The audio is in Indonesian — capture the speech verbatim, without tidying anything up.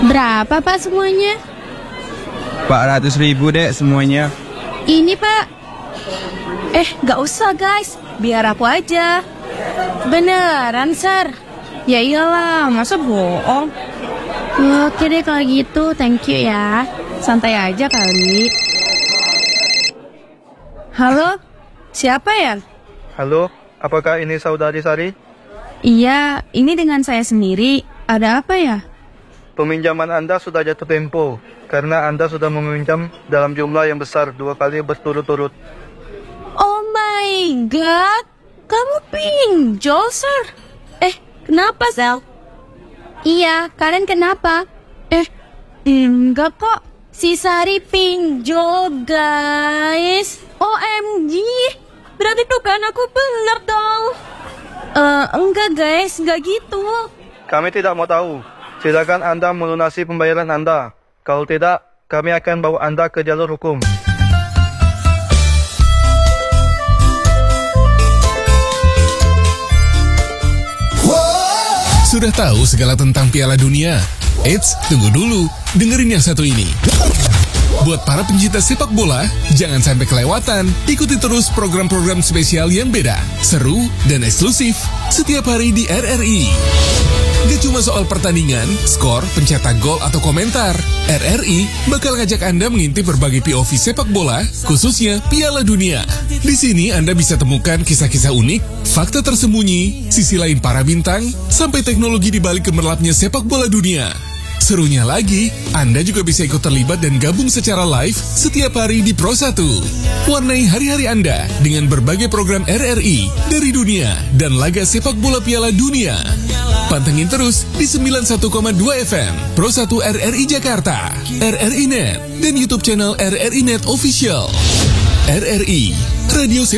Berapa Pak semuanya? empat ratus ribu dek semuanya. Ini Pak. Eh gak usah guys, biar aku aja. Beneran Sir? Ya iyalah, masa bohong. Oke deh kalau gitu, thank you ya. Santai aja kali. Halo, siapa ya? Halo, apakah ini Saudari Sari? Iya, ini dengan saya sendiri. Ada apa ya? Peminjaman Anda sudah jatuh tempo karena Anda sudah meminjam dalam jumlah yang besar dua kali berturut-turut. Oh my god, kamu pinjol, Sir? Eh, kenapa, Sel? Iya, kalian kenapa? Eh, enggak kok. Si Sari pinjol, guys. O M G, berarti tuh kan aku bener dong. Eh, uh, enggak guys, enggak gitu. Kami tidak mau tahu. Silakan Anda melunasi pembayaran Anda. Kalau tidak, kami akan bawa Anda ke jalur hukum. Sudah tahu segala tentang Piala Dunia? Eits, tunggu dulu. Dengerin yang satu ini. Buat para pencinta sepak bola, jangan sampai kelewatan. Ikuti terus program-program spesial yang beda, seru, dan eksklusif setiap hari di R R I. Gak cuma soal pertandingan, skor, pencetak gol, atau komentar. R R I bakal ngajak Anda mengintip berbagai P O V sepak bola, khususnya Piala Dunia. Di sini Anda bisa temukan kisah-kisah unik, fakta tersembunyi, sisi lain para bintang, sampai teknologi di balik gemerlapnya sepak bola dunia. Serunya lagi, Anda juga bisa ikut terlibat dan gabung secara live setiap hari di Pro satu. Warnai hari-hari Anda dengan berbagai program R R I dari dunia dan laga sepak bola Piala Dunia. Pantengin terus di sembilan puluh satu koma dua F M Pro satu R R I Jakarta, R R I Net, dan YouTube channel R R I Net Official. R R I, Radio Sepak